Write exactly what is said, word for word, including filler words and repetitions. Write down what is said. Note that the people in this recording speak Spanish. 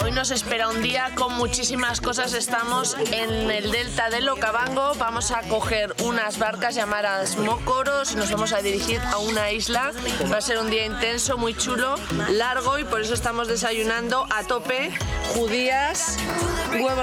Hoy nos espera un día con muchísimas cosas. Estamos en el delta del Okavango. Vamos a coger unas barcas llamadas Mocoros y nos vamos a dirigir a una isla. Va a ser un día intenso, muy chulo, largo, y por eso estamos desayunando a tope judías, huevos